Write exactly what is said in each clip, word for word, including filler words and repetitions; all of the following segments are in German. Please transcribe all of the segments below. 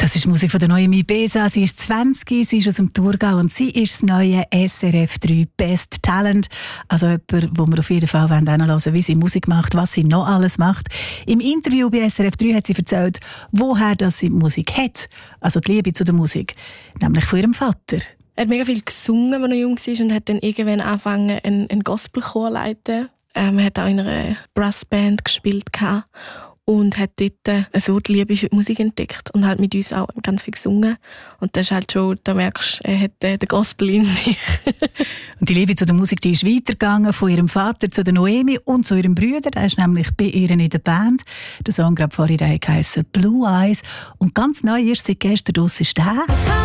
Das ist Musik von der Noemi Besa. Sie ist zwanzig, sie ist aus dem Thurgau und sie ist das neue S R F drei Best Talent. Also jemand, wo wir auf jeden Fall hören wollen, wie sie Musik macht, was sie noch alles macht. Im Interview bei S R F drei hat sie erzählt, woher das sie Musik hat. Also die Liebe zu der Musik. Nämlich von ihrem Vater. Er hat mega viel gesungen, als er jung war und hat dann irgendwann angefangen, einen, einen Gospelchor zu leiten. Ähm, er hat auch in einer Brassband gespielt und hat dort so die Liebe für die Musik entdeckt und halt mit uns auch ganz viel gesungen. Und das ist halt schon, da merkst du, er hat den Gospel in sich. Und die Liebe zu der Musik, die ist weitergegangen von ihrem Vater zu der Noemi und zu ihrem Bruder. Der ist nämlich bei ihr in der Band. Der Song gerade vorhin, der heisst Blue Eyes. Und ganz neu ist seit gestern draus ist der.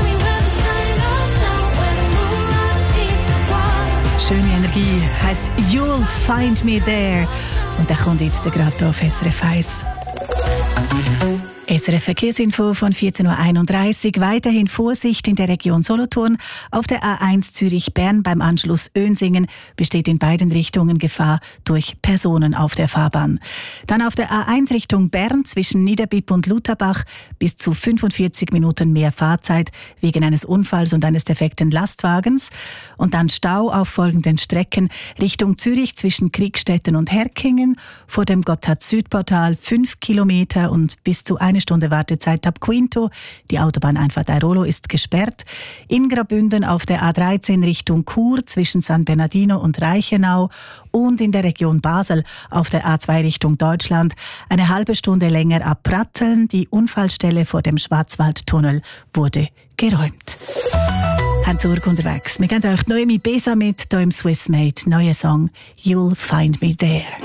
Schöne Energie heisst You'll Find Me There. Und der kommt jetzt gerade auf S R F eins. S R F Verkehrsinfo von vierzehn Uhr einunddreißig. Weiterhin Vorsicht in der Region Solothurn. Auf der A eins Zürich-Bern beim Anschluss Önsingen besteht in beiden Richtungen Gefahr durch Personen auf der Fahrbahn. Dann auf der A eins Richtung Bern zwischen Niederbipp und Lutherbach bis zu fünfundvierzig Minuten mehr Fahrzeit wegen eines Unfalls und eines defekten Lastwagens. Und dann Stau auf folgenden Strecken Richtung Zürich zwischen Kriegstetten und Herkingen, vor dem Gotthard-Südportal fünf Kilometer und bis zu eine Stunde Wartezeit ab Quinto. Die Autobahneinfahrt Airolo ist gesperrt. In Graubünden auf der A dreizehn Richtung Chur zwischen San Bernardino und Reichenau und in der Region Basel auf der A zwei Richtung Deutschland eine halbe Stunde länger ab Pratteln. Die Unfallstelle vor dem Schwarzwaldtunnel wurde geräumt. Haben Zurück unterwegs. Wir geben euch Noemi Besa mit, hier im Swissmade. Neuer Song You'll Find Me There.